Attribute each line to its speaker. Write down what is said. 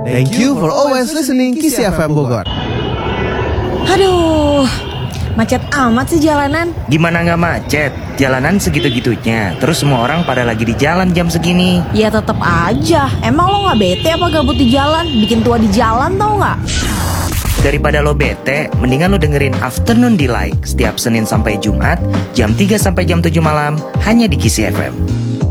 Speaker 1: Thank you for always listening Kisi FM Bogor.
Speaker 2: Aduh, macet amat sih jalanan.
Speaker 3: Gimana nggak macet? Jalanan segitu-gitunya. Terus semua orang pada lagi di jalan jam segini.
Speaker 2: Ya tetep aja. Emang lo nggak bete apa gabut di jalan? Bikin tua di jalan tau nggak?
Speaker 3: Daripada lo bete, mendingan lo dengerin Afternoon Delight setiap Senin sampai Jumat jam 3 sampai jam 7 malam hanya di Kisi FM.